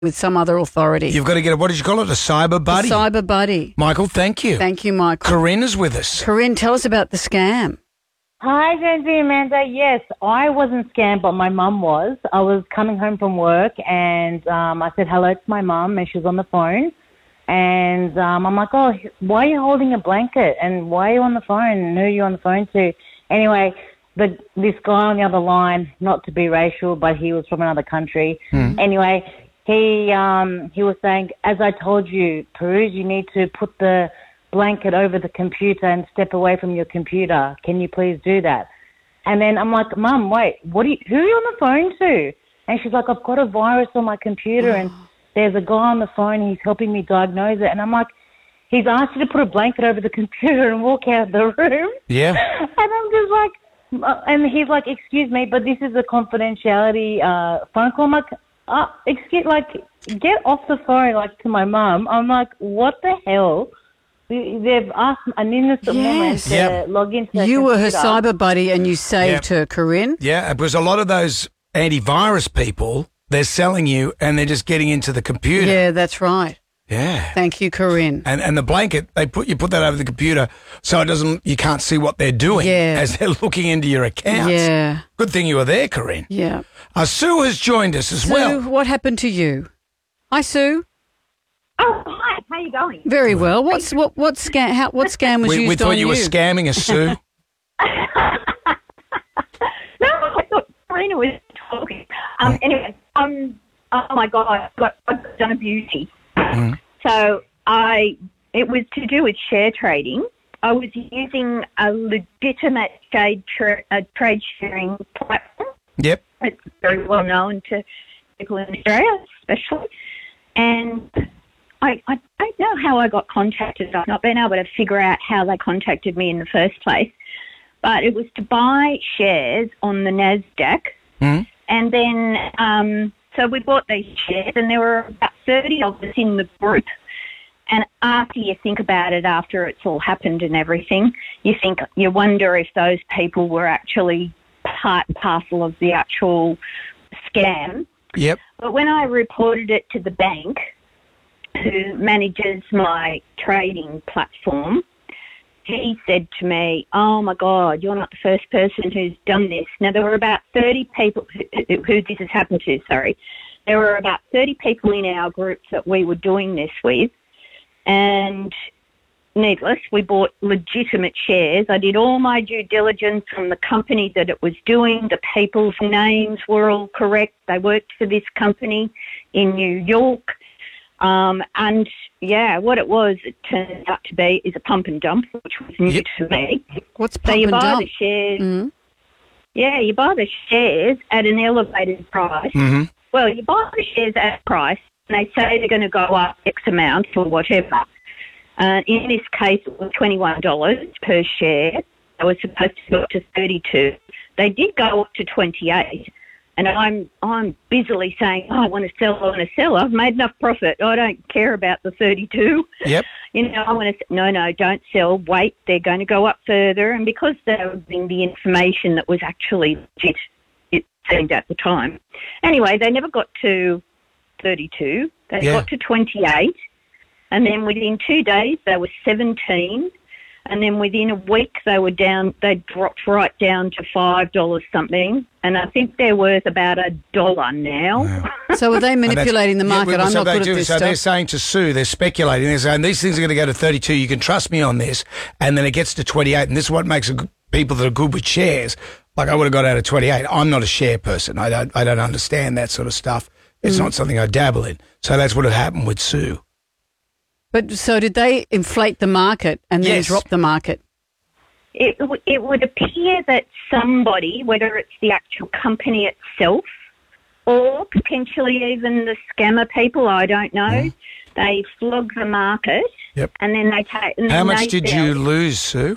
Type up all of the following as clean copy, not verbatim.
with some other authority. You've got to get what did you call it? A cyber buddy? A cyber buddy. Michael, thank you. Thank you, Michael. Corinne is with us. Corinne, tell us about the scam. Hi, Jonesy and Amanda. Yes, I wasn't scammed, but my mum was. I was coming home from work and I said hello to my mum and she was on the phone. And I'm like, oh, why are you holding a blanket? And why are you on the phone? And who are you on the phone to? Anyway, this guy on the other line, not to be racial, but he was from another country. Anyway, he was saying, as I told you, Peruse, you need to put the blanket over the computer and step away from your computer. Can you please do that? And then I'm like, Mum, wait, who are you on the phone to? And she's like, I've got a virus on my computer and there's a guy on the phone, he's helping me diagnose it. And I'm like, he's asked you to put a blanket over the computer and walk out of the room. Yeah. And I'm just like, and he's like, excuse me, but this is a confidentiality phone call. I'm like, get off the phone, like, to my mum. I'm like, what the hell? They've asked an innocent woman to log into their You were her computer. cyber buddy and you saved her, Corinne. Yeah, because a lot of those antivirus people, they're selling you and they're just getting into the computer. Yeah, that's right. Yeah. Thank you, Corinne. And the blanket, you put that over the computer so you can't see what they're doing as they're looking into your accounts. Yeah. Good thing you were there, Corinne. Yeah. Sue has joined us as well. Sue, what happened to you? Hi, Sue. Oh, hi. How you going? Very well. What scam was used We thought on you were scamming us, Sue. No, I thought Karina was talking. Anyway, oh my God, I've done a beauty. So it was to do with share trading. I was using a legitimate trade sharing platform. Yep. It's very well known to people in Australia, especially. And I don't know how I got contacted. I've not been able to figure out how they contacted me in the first place. But it was to buy shares on the NASDAQ. And then, so we bought these shares and there were about 30 of us in the group. And after you think about it, after it's all happened and everything, you wonder if those people were actually part and parcel of the actual scam. Yep. But when I reported it to the bank, who manages my trading platform, he said to me, oh, my God, you're not the first person who's done this. Now, there were about 30 people who this has happened to, sorry. There were about 30 people in our group that we were doing this with. And needless, we bought legitimate shares. I did all my due diligence on the company that it was doing. The people's names were all correct. They worked for this company in New York. And, yeah, what it was, it turned out to be, is a pump and dump, which was new to me. What's pump and dump? So you buy the shares. Yeah, you buy the shares at an elevated price. Well, you buy the shares at a price, and they say they're going to go up X amount or whatever. In this case, it was $21 per share. They were supposed to go up to $32. They did go up to $28. And I'm busily saying, I want to sell. I've made enough profit. I don't care about the 32. Yep. You know, I want to, no, don't sell. Wait, they're going to go up further. And because they were giving the information that was actually legit, it seemed at the time. Anyway, they never got to 32. They got to 28. And then within 2 days, they were 17. And then within a week, they dropped right down to $5 something. And I think they're worth about $1 now. Wow. So are they manipulating the market? I'm not good at this so stuff. they're saying to Sue, they're speculating. They're saying these things are going to go to 32. You can trust me on this. And then it gets to 28. And this is what makes people that are good with shares. Like I would have got out of 28. I'm not a share person. I don't understand that sort of stuff. It's not something I dabble in. So that's what had happened with Sue. But so did they inflate the market and then drop the market? It would appear that somebody, whether it's the actual company itself or potentially even the scammer people, I don't know, they flog the market and then they take... How much did you lose, Sue?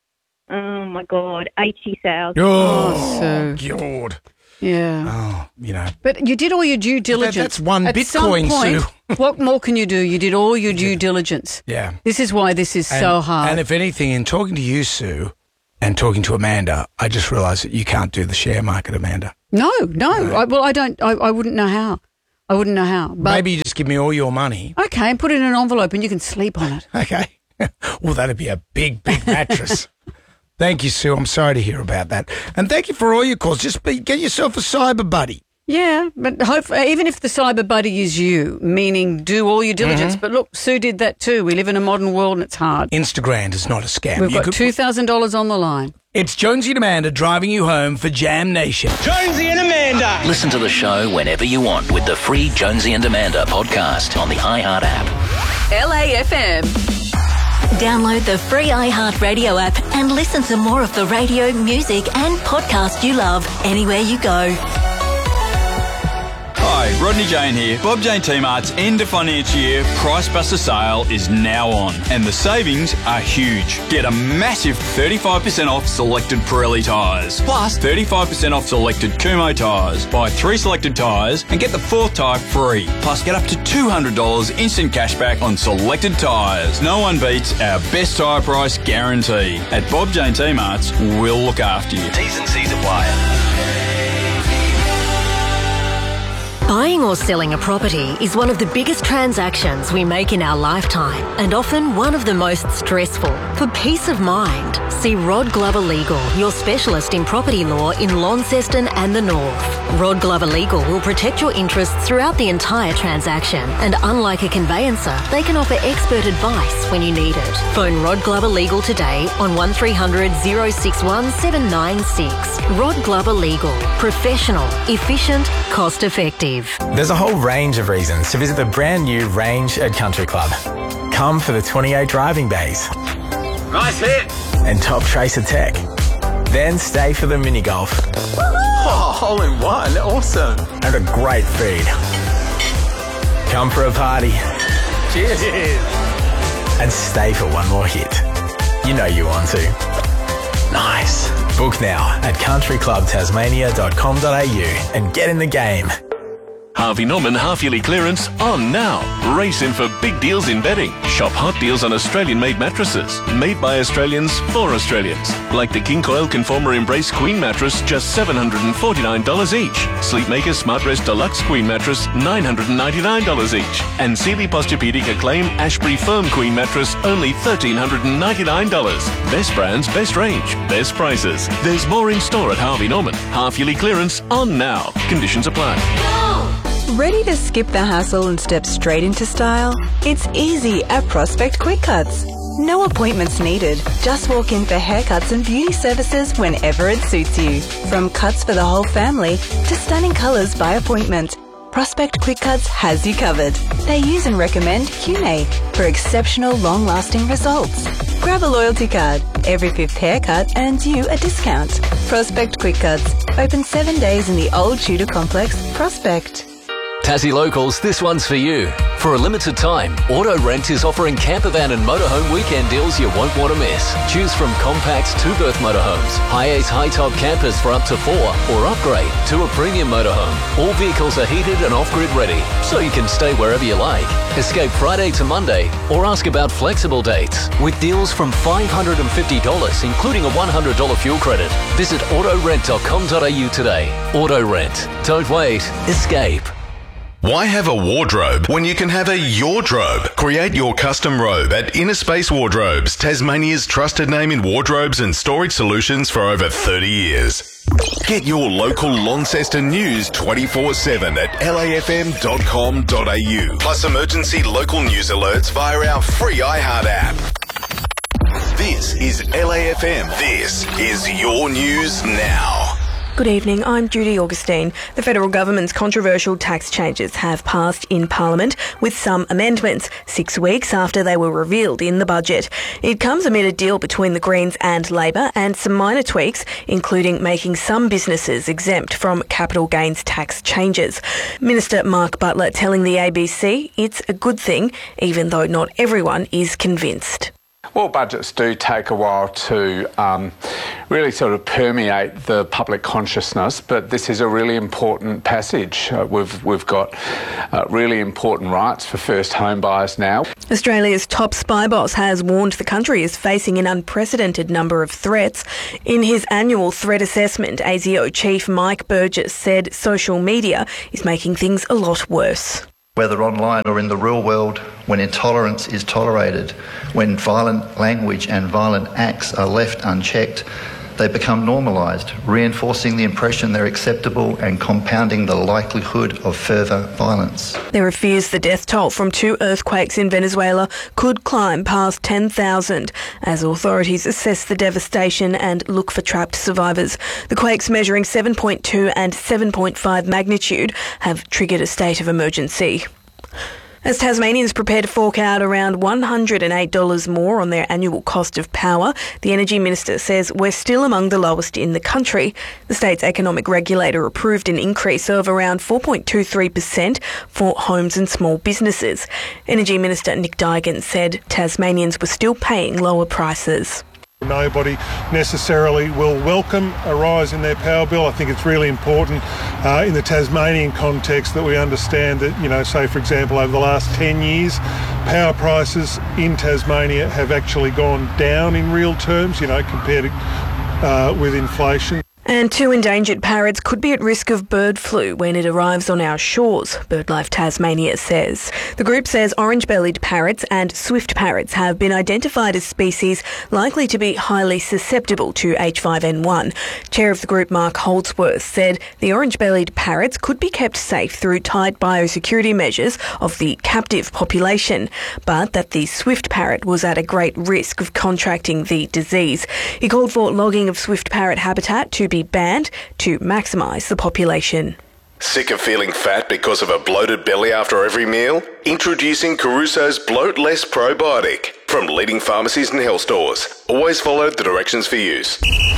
Oh, my God, 80,000. Oh, God. Yeah. Oh, you know. But you did all your due diligence. That's one At Bitcoin, some point, Sue. What more can you do? You did all your due diligence. Yeah. This is why this is so hard. And if anything, in talking to you, Sue, and talking to Amanda, I just realised that you can't do the share market, Amanda. No. I wouldn't know how. I wouldn't know how. But Maybe you just give me all your money. okay, and put it in an envelope and you can sleep on it. Okay. Well, that'd be a big mattress. Thank you, Sue. I'm sorry to hear about that. And thank you for all your calls. Just get yourself a cyber buddy. Yeah, but even if the cyber buddy is you, meaning do all your diligence. But look, Sue did that too. We live in a modern world and it's hard. Instagram is not a scam. We've got $2,000 on the line. It's Jonesy and Amanda driving you home for Jam Nation. Jonesy and Amanda. Listen to the show whenever you want with the free Jonesy and Amanda podcast on the iHeart app. LAFM. Download the free iHeart Radio app and listen to more of the radio, music and podcast you love anywhere you go. Hi, Rodney Jane here. Bob Jane T-Mart's end of financial year Price Buster sale is now on and the savings are huge. Get a massive 35% off selected Pirelli tyres, plus 35% off selected Kumho tyres. Buy 3 selected tyres and get the 4th tyre free. Plus get up to $200 instant cashback on selected tyres. No one beats our best tyre price guarantee. At Bob Jane T-Mart's, we'll look after you. T's and C's apply. Buying or selling a property is one of the biggest transactions we make in our lifetime and often one of the most stressful. For peace of mind, see Rod Glover Legal, your specialist in property law in Launceston and the North. Rod Glover Legal will protect your interests throughout the entire transaction, and unlike a conveyancer, they can offer expert advice when you need it. Phone Rod Glover Legal today on 1300 061 796. Rod Glover Legal. Professional, efficient, cost effective. There's a whole range of reasons to visit the brand new Range at Country Club. Come for the 28 driving bays. Nice hit. And top tracer tech. Then stay for the mini golf. Oh, hole in one. Awesome. And a great feed. Come for a party. Cheers. And stay for one more hit. You know you want to. Nice. Book now at countryclubtasmania.com.au and get in the game. Harvey Norman half-yearly clearance on now. Race in for big deals in bedding. Shop hot deals on Australian-made mattresses. Made by Australians for Australians. Like the King Coil Conformer Embrace Queen mattress, just $749 each. Sleepmaker Smartrest Deluxe Queen mattress, $999 each. And Sealy Posturepedic Acclaim Ashbury Firm Queen mattress, only $1,399. Best brands, best range, best prices. There's more in store at Harvey Norman. Half-yearly clearance on now. Conditions apply. Ready to skip the hassle and step straight into style? It's easy at Prospect Quick Cuts. No appointments needed. Just walk in for haircuts and beauty services whenever it suits you. From cuts for the whole family to stunning colours by appointment, Prospect Quick Cuts has you covered. They use and recommend QNA for exceptional long-lasting results. Grab a loyalty card. Every 5th haircut earns you a discount. Prospect Quick Cuts. Open 7 days in the Old Tudor Complex, Prospect. Tassie Locals, this one's for you. For a limited time, Auto Rent is offering campervan and motorhome weekend deals you won't want to miss. Choose from compact 2-berth motorhomes, high-ace high-top campers for up to 4, or upgrade to a premium motorhome. All vehicles are heated and off-grid ready, so you can stay wherever you like. Escape Friday to Monday, or ask about flexible dates. With deals from $550, including a $100 fuel credit. Visit autorent.com.au today. Auto Rent. Don't wait. Escape. Why have a wardrobe when you can have a Yordrobe? Create your custom robe at Inner Space Wardrobes, Tasmania's trusted name in wardrobes and storage solutions for over 30 years. Get your local Launceston news 24/7 at lafm.com.au. Plus emergency local news alerts via our free iHeart app. This is LAFM. This is your news now. Good evening, I'm Judy Augustine. The federal government's controversial tax changes have passed in Parliament with some amendments, 6 weeks after they were revealed in the budget. It comes amid a deal between the Greens and Labor and some minor tweaks, including making some businesses exempt from capital gains tax changes. Minister Mark Butler telling the ABC it's a good thing, even though not everyone is convinced. All budgets do take a while to really sort of permeate the public consciousness, but this is a really important passage. We've got really important rights for first home buyers now. Australia's top spy boss has warned the country is facing an unprecedented number of threats. In his annual threat assessment, ASIO Chief Mike Burgess said social media is making things a lot worse. Whether online or in the real world, when intolerance is tolerated, when violent language and violent acts are left unchecked, they become normalised, reinforcing the impression they're acceptable and compounding the likelihood of further violence. There are fears the death toll from 2 earthquakes in Venezuela could climb past 10,000 as authorities assess the devastation and look for trapped survivors. The quakes measuring 7.2 and 7.5 magnitude have triggered a state of emergency. As Tasmanians prepare to fork out around $108 more on their annual cost of power, the Energy Minister says we're still among the lowest in the country. The state's economic regulator approved an increase of around 4.23% for homes and small businesses. Energy Minister Nick Duigan said Tasmanians were still paying lower prices. Nobody necessarily will welcome a rise in their power bill. I think it's really important in the Tasmanian context that we understand that, say, for example, over the last 10 years, power prices in Tasmania have actually gone down in real terms, compared with inflation. And 2 endangered parrots could be at risk of bird flu when it arrives on our shores, BirdLife Tasmania says. The group says orange-bellied parrots and swift parrots have been identified as species likely to be highly susceptible to H5N1. Chair of the group, Mark Holdsworth, said the orange-bellied parrots could be kept safe through tight biosecurity measures of the captive population, but that the swift parrot was at a great risk of contracting the disease. He called for logging of swift parrot habitat to be banned to maximise the population. Sick of feeling fat because of a bloated belly after every meal? Introducing Caruso's Bloat Less Probiotic from leading pharmacies and health stores. Always follow the directions for use.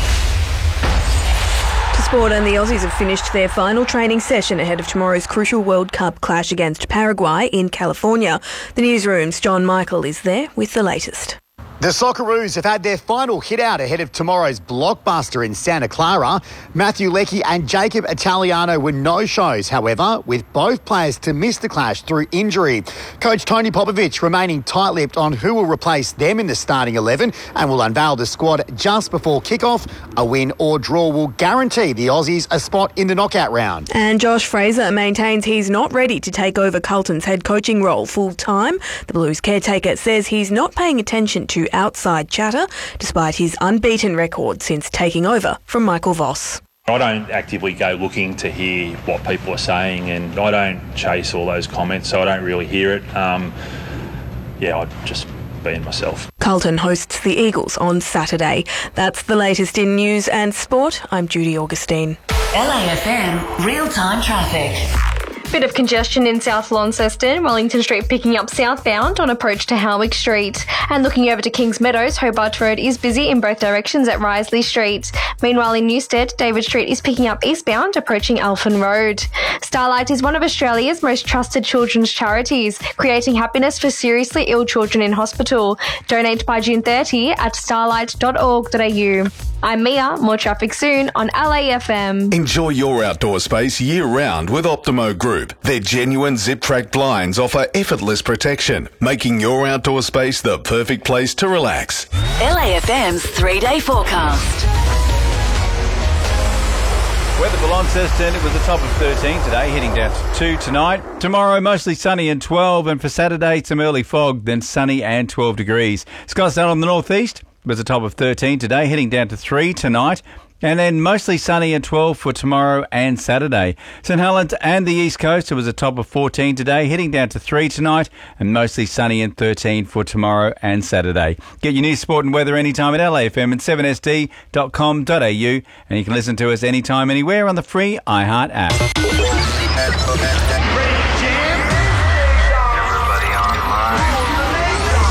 To sport, and the Aussies have finished their final training session ahead of tomorrow's crucial World Cup clash against Paraguay in California. The newsroom's John Michael is there with the latest. The Socceroos have had their final hit out ahead of tomorrow's blockbuster in Santa Clara. Matthew Leckie and Jacob Italiano were no-shows, however, with both players to miss the clash through injury. Coach Tony Popovic remaining tight-lipped on who will replace them in the starting 11 and will unveil the squad just before kick-off. A win or draw will guarantee the Aussies a spot in the knockout round. And Josh Fraser maintains he's not ready to take over Carlton's head coaching role full-time. The Blues caretaker says he's not paying attention to outside chatter, despite his unbeaten record since taking over from Michael Voss. I don't actively go looking to hear what people are saying, and I don't chase all those comments, so I don't really hear it. I just be myself. Carlton hosts the Eagles on Saturday. That's the latest in news and sport. I'm Judy Augustine. LAFM real-time traffic. Bit of congestion in South Launceston, Wellington Street picking up southbound on approach to Howick Street. And looking over to Kings Meadows, Hobart Road is busy in both directions at Risley Street. Meanwhile, in Newstead, David Street is picking up eastbound approaching Alphen Road. Starlight is one of Australia's most trusted children's charities, creating happiness for seriously ill children in hospital. Donate by June 30 at starlight.org.au. I'm Mia, more traffic soon on LAFM. Enjoy your outdoor space year-round with Optimo Group. Their genuine zip-track blinds offer effortless protection, making your outdoor space the perfect place to relax. LAFM's 3-day forecast. Weather for Launceston, it was a top of 13 today, heading down to 2 tonight. Tomorrow, mostly sunny and 12, and for Saturday, some early fog, then sunny and 12 degrees. Skies down on the northeast. It was a top of 13 today, heading down to 3 tonight. And then mostly sunny and 12 for tomorrow and Saturday. St Helens and the East Coast, it was a top of 14 today, heading down to 3 tonight, and mostly sunny and 13 for tomorrow and Saturday. Get your news, sport and weather anytime at LAFM and 7sd.com.au, and you can listen to us anytime, anywhere on the free iHeart app.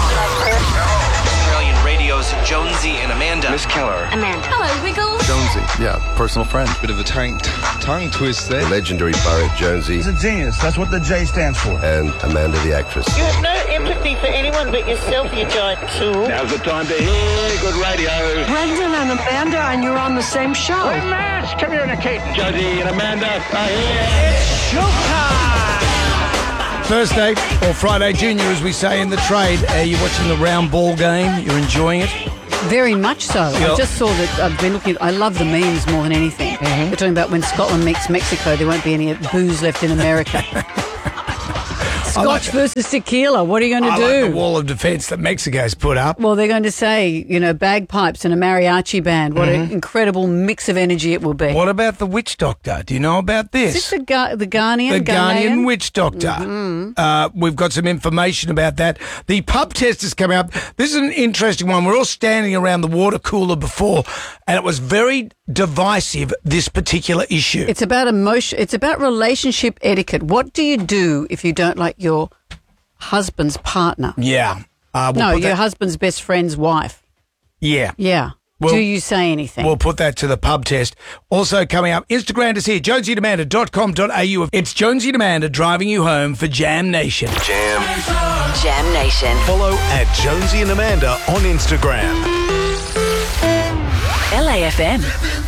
Jonesy and Amanda. Miss Keller. Amanda. Hello, Wiggles. Jonesy. personal friend. Bit of a tongue twist there. The legendary Barrett Jonesy. He's a genius. That's what the J stands for. And Amanda the actress. You have no empathy for anyone but yourself, you giant tool. Now's the time to hear good radio. Brendan and Amanda, and you're on the same show. We're mass communicating. Josie and Amanda are here. It's showtime. Thursday or Friday Junior, as we say in the trade. You're watching the round ball game. You're enjoying it. Very much so. I just saw that. I've been looking. I love the memes more than anything. They're talking about when Scotland meets Mexico, there won't be any booze left in America. Scotch versus tequila. What are you going to do? Like the wall of defence that Mexico's put up. Well, they're going to say, bagpipes and a mariachi band. What an incredible mix of energy it will be. What about the witch doctor? Do you know about this? Is this the Ghanaian? The Ghanaian witch doctor. We've got some information about that. The pub test is coming up. This is an interesting one. We're all standing around the water cooler before, and it was very divisive, this particular issue. It's about emotion. It's about relationship etiquette. What do you do if you don't like your husband's partner? Yeah. Your husband's best friend's wife. Yeah. Yeah. Do you say anything? We'll put that to the pub test. Also coming up, Instagram is here, jonesyandamanda.com.au. It's Jonesy and Amanda driving you home for Jam Nation. Jam Nation. Follow at Jonesy and Amanda on Instagram. LAFM.